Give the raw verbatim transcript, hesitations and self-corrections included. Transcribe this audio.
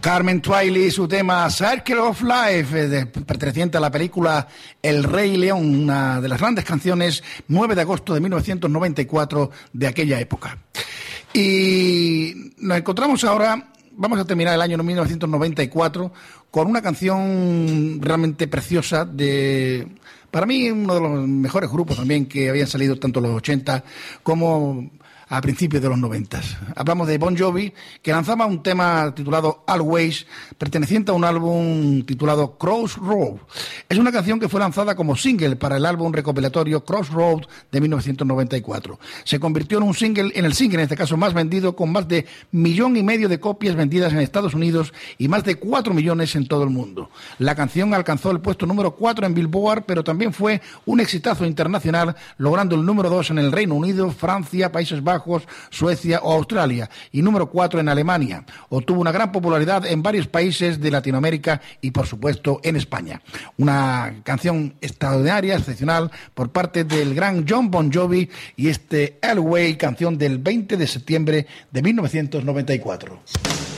Carmen Twiley, su tema Circle of Life, de, perteneciente a la película El Rey León, una de las grandes canciones, nueve de agosto de mil novecientos noventa y cuatro, de aquella época. Y nos encontramos ahora, vamos a terminar el año mil novecientos noventa y cuatro con una canción realmente preciosa de, para mí, uno de los mejores grupos también que habían salido tanto en los ochenta como a principios de los noventas. Hablamos de Bon Jovi, que lanzaba un tema titulado Always, perteneciente a un álbum titulado Crossroad. Es una canción que fue lanzada como single para el álbum recopilatorio Crossroad de mil novecientos noventa y cuatro. Se convirtió en un single, en el single en este caso más vendido, con más de millón y medio de copias vendidas en Estados Unidos y más de cuatro millones en todo el mundo. La canción alcanzó el puesto número cuatro en Billboard, pero también fue un exitazo internacional, logrando el número dos en el Reino Unido, Francia, Países Bajos, Suecia o Australia, y número cuatro en Alemania. Obtuvo una gran popularidad en varios países de Latinoamérica y, por supuesto, en España. Una canción extraordinaria, excepcional, por parte del gran John Bon Jovi, y este Elway, canción del veinte de septiembre de mil novecientos noventa y cuatro.